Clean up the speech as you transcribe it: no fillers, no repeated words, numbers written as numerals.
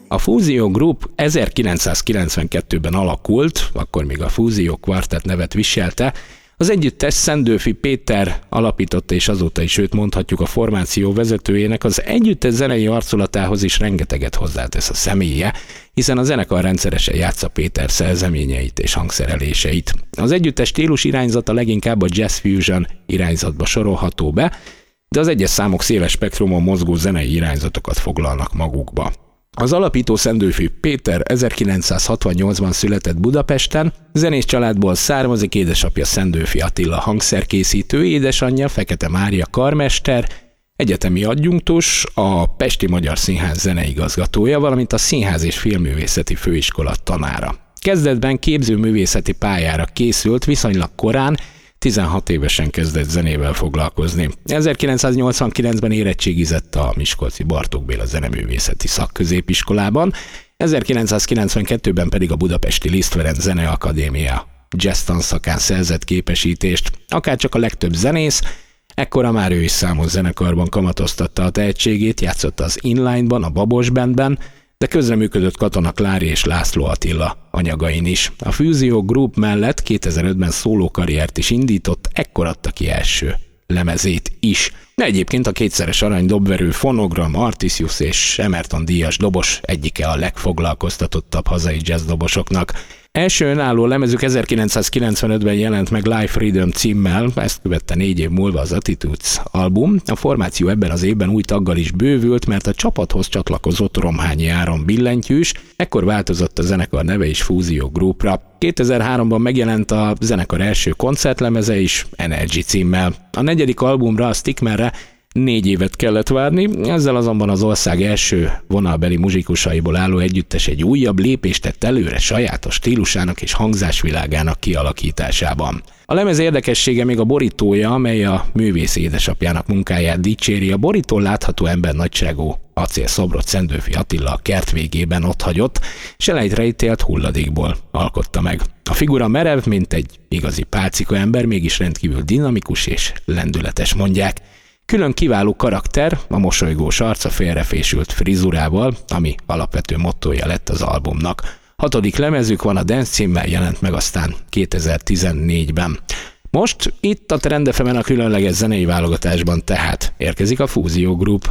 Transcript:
A Fúzió Group 1992-ben alakult, akkor még a Fúzió Quartet nevet viselte. Az együttes Szendőfi Péter alapította, és azóta is őt mondhatjuk a formáció vezetőjének. Az együttes zenei arculatához is rengeteget hozzátesz a személye, hiszen a zenekar rendszeresen játsza Péter szerzeményeit és hangszereléseit. Az együttes stílus irányzata leginkább a jazz fusion irányzatba sorolható be, de az egyes számok széles spektrumon mozgó zenei irányzatokat foglalnak magukba. Az alapító Szendőfi Péter 1968-ban született Budapesten, zenész családból származik, édesapja Szendőfi Attila hangszerkészítő, édesanyja Fekete Mária karmester, egyetemi adjunktus, a Pesti Magyar Színház zeneigazgatója, valamint a Színház és Filmművészeti Főiskola tanára. Kezdetben képzőművészeti pályára készült, viszonylag korán, 16 évesen kezdett zenével foglalkozni. 1989-ben érettségizett a miskolci Bartók Béla Zeneművészeti Szakközépiskolában, 1992-ben pedig a budapesti Liszt Ferenc Zeneakadémia jazz tanszakán szerzett képesítést. Akárcsak a legtöbb zenész, ekkora már ő is számos zenekarban kamatoztatta a tehetségét, játszott az Inline-ban, a Babos Bandben, de közreműködött Katona Klári és László Attila anyagain is. A Fúzió Group mellett 2005-ben szólókarriert is indított, ekkor adta ki első lemezét is. De egyébként a kétszeres aranydobverő Fonogram, Artisius és Emerton díjas dobos egyike a legfoglalkoztatottabb hazai jazzdobosoknak. Első önálló lemezük 1995-ben jelent meg Life Freedom címmel, ezt követte 4 év múlva az Attitudes album. A formáció ebben az évben új taggal is bővült, mert a csapathoz csatlakozott Romhányi Áron billentyűs, ekkor változott a zenekar neve is Fúzió Groupra. 2003-ban megjelent a zenekar első koncertlemeze is, Energy címmel. A 4. albumra, a Stickmanre 4 évet kellett várni, ezzel azonban az ország első vonalbeli muzsikusaiból álló együttes egy újabb lépést tett előre sajátos stílusának és hangzásvilágának kialakításában. A lemez érdekessége még a borítója, amely a művész édesapjának munkáját dicséri. A borítón látható embernagyságú acélszobrot Szendőfi Attila a kert végében otthagyott, és elejtre ítélt hulladékból alkotta meg. A figura merev, mint egy igazi pálcika ember, mégis rendkívül dinamikus és lendületes, mondják. Külön kiváló karakter, a mosolygós arca félrefésült frizurával, ami alapvető mottója lett az albumnak. 6. lemezük van, a Dance címmel jelent meg aztán 2014-ben. Most itt a Trend FM-en a különleges zenei válogatásban tehát érkezik a Fúzió Group